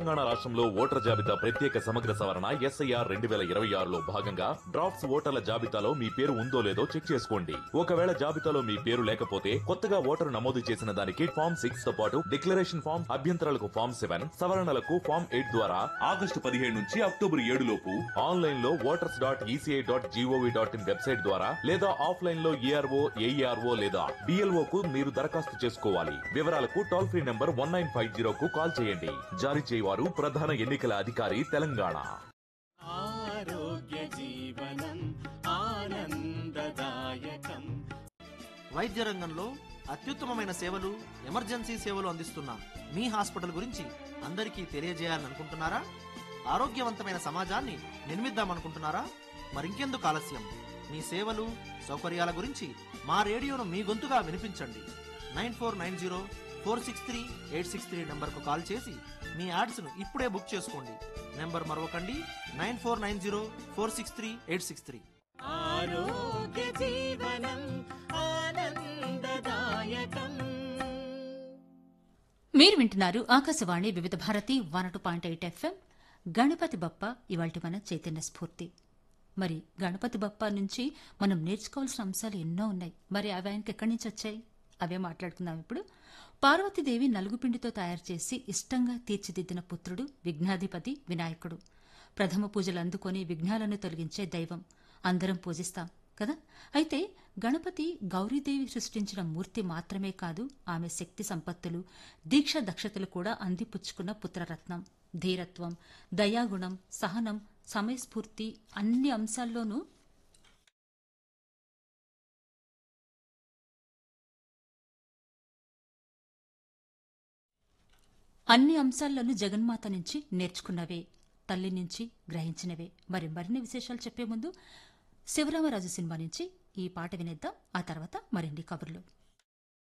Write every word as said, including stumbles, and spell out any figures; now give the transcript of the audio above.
తెలంగాణ రాష్ట్రంలో ఓటర్ల జాబితా ప్రత్యేక సమగ్ర సవరణ ఎస్ఐఆర్ రెండు వేల ఇరవై ఆరులో భాగంగా డ్రాఫ్ట్స్ ఓటర్ల జాబితాలో మీ పేరు ఉందో లేదో చెక్ చేసుకోండి. ఒకవేళ జాబితాలో మీ పేరు లేకపోతే కొత్తగా ఓటరు నమోదు చేసిన దానికి ఫామ్ సిక్స్ తో పాటు డిక్లరేషన్ ఫామ్, అభ్యంతరాలకు ఫామ్ సెవెన్, సవరణలకు ఫామ్ ఎయిట్ ద్వారా ఆగస్టు పదిహేడు నుంచి అక్టోబర్ ఏడు లోపు ఆన్లైన్ లో voters dot ECI dot GOV dot in website ద్వారా లేదా ఆఫ్లైన్ లో ఏఆర్ఓ, ఏఈఆర్ఓ లేదా డిఎల్ఓ కు మీరు దరఖాస్తు చేసుకోవాలి. వివరాలకు toll free number one nine five zero కు కాల్ చేయండి. జారీ చేయవారు ప్రధాన ఎన్నికల అధికారి తెలంగాణ. ఆరోగ్య జీవనం ఆనందదాయకం. వైద్య రంగంలో అత్యుత్తమమైన సేవలు, ఎమర్జెన్సీ సేవలు అందిస్తున్న మీ హాస్పిటల్ గురించి అందరికీ తెలియజేయాలనుకుంటున్నారా? ఆరోగ్యవంతమైన సమాజాన్ని నిర్మిద్దామనుకుంటున్నారా? మరింకెందుకు ఆలస్యం? మీ సేవలు, సౌకర్యాల గురించి మా రేడియోను మీ గొంతుగా వినిపించండి. Nine four nine zero four six three eight six three నంబర్కు కాల్ చేసి మీ యాడ్స్ను ఇప్పుడే బుక్ చేసుకోండి. Number మరొకండి, nine four nine zero four six three eight six three. ఆరోగ్య జీవనం ఆనందదాయకం. మీరు వింటున్నారు ఆకాశవాణి వివిధ Bharati one two point eight FM. Ganapati Bappa ఇవాల్టి మన చైతన్య స్ఫూర్తి. మరి గణపతి బప్ప నుంచి మనం నేర్చుకోవాల్సిన అంశాలు ఎన్నో ఉన్నాయి. మరి అవి ఆయనకి ఎక్కడి నుంచి వచ్చాయి? అవే మాట్లాడుకుందాం ఇప్పుడు. పార్వతీదేవి నలుగుపిండితో తయారు చేసి ఇష్టంగా తీర్చిదిద్దిన పుత్రుడు విఘ్నాధిపతి వినాయకుడు. ప్రథమ పూజలు అందుకొని విఘ్నాలను తొలగించే దైవం. అందరం పూజిస్తాం కదా. అయితే గణపతి గౌరీదేవి సృష్టించిన మూర్తి మాత్రమే కాదు, ఆమె శక్తి సంపత్తులు, దీక్ష దక్షతలు కూడా అందిపుచ్చుకున్న పుత్రరత్నం. ధీరత్వం, దయాగుణం, సహనం, సమయస్ఫూర్తి అన్ని అంశాల్లోనూ అన్ని అంశాల్లోనూ జగన్మాత నుంచి నేర్చుకున్నవే, తల్లి నుంచి గ్రహించినవే. మరి మరిన్ని విశేషాలు చెప్పే ముందు శివరామరాజు సినిమా నుంచి ఈ పాట వినేద్దాం. ఆ తర్వాత మరిన్ని కబుర్లు.